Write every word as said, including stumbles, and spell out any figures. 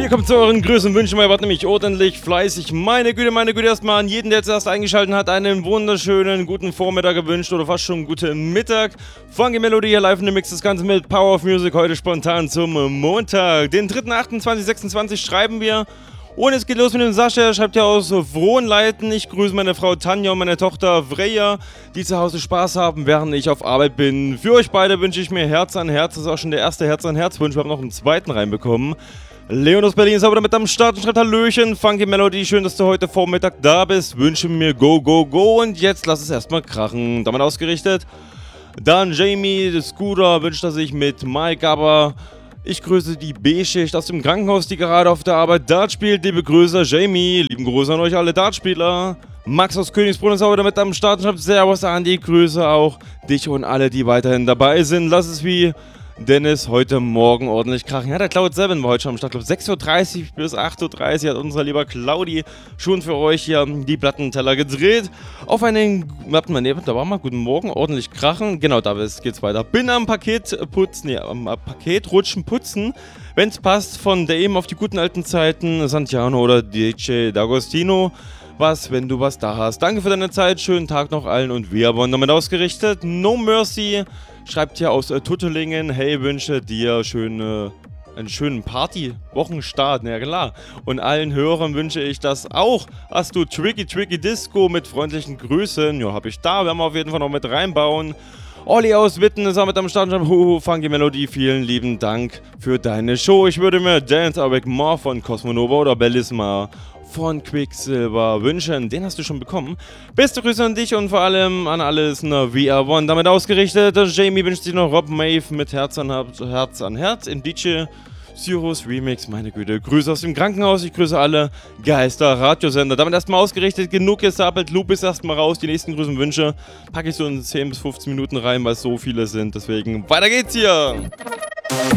Willkommen zu euren Grüßen und Wünschen. Ihr wart nämlich ordentlich fleißig. Meine Güte, meine Güte, erstmal an jeden, der jetzt erst eingeschaltet hat, einen wunderschönen guten Vormittag gewünscht oder fast schon guten Mittag. Funky Melodie hier live in dem Mix, das Ganze mit Power of Music, heute spontan zum Montag. Den dritten achten zweitausendsechsundzwanzig schreiben wir. Und es geht los mit dem Sascha, er schreibt ja aus Frohnleiten. Ich grüße meine Frau Tanja und meine Tochter Freya, die zu Hause Spaß haben, während ich auf Arbeit bin. Für euch beide wünsche ich mir Herz an Herz. Das ist auch schon der erste Herz an Herz Wunsch. Wir haben noch einen zweiten reinbekommen. Leon aus Berlin ist aber mit am Start und schreibt Hallöchen. Funky Melody, schön, dass du heute Vormittag da bist. Wünsche mir go, go, go. Und jetzt lass es erstmal krachen. Damit ausgerichtet. Dann Jamie, der Scooter, wünscht er sich mit Mike, aber ich grüße die B-Schicht aus dem Krankenhaus, die gerade auf der Arbeit Dart spielt. Liebe Grüße, Jamie. Lieben Grüße an euch alle Dartspieler. Max aus Königsbrunn ist heute mit am Start und schreibt Servus an die Grüße auch dich und alle, die weiterhin dabei sind. Lass es wie Dennis heute Morgen ordentlich krachen. Ja, der Cloud sieben war heute schon am Start. Ich glaube, sechs Uhr dreißig bis acht Uhr dreißig hat unser lieber Claudi schon für euch hier die Plattenteller gedreht. Auf einen, warte mal, nee, da war mal, guten Morgen, ordentlich krachen. Genau, da geht's weiter. Bin am Paket putzen, nee, am Paket rutschen putzen. Wenn's passt, von der eben auf die guten alten Zeiten, Santiano oder D J D'Agostino. Was, wenn du was da hast. Danke für deine Zeit, schönen Tag noch allen und wir wurden damit ausgerichtet. No Mercy schreibt hier aus äh, Tuttelingen, hey, wünsche dir schöne, einen schönen Party-Wochenstart, ja klar. Und allen Hörern wünsche ich das auch. Hast du Tricky Tricky Disco mit freundlichen Grüßen? Ja, hab ich da, werden wir auf jeden Fall noch mit reinbauen. Olli aus Witten ist auch mit am Start. Huhu, Funky Melodie, vielen lieben Dank für deine Show. Ich würde mir Dance Avec More von Cosmonova oder Bellisma von Quicksilver wünschen. Den hast du schon bekommen. Beste Grüße an dich und vor allem an alles in der V R One. Damit ausgerichtet. Jamie wünscht sich noch Rob Maeve mit Herz an Herz an Herz im D J Cyrus Remix. Meine Güte. Grüße aus dem Krankenhaus. Ich grüße alle Geister-Radiosender. Damit erstmal ausgerichtet. Genug gestapelt. Loop ist erstmal raus. Die nächsten Grüße und Wünsche packe ich so in zehn bis fünfzehn Minuten rein, weil es so viele sind. Deswegen weiter geht's hier.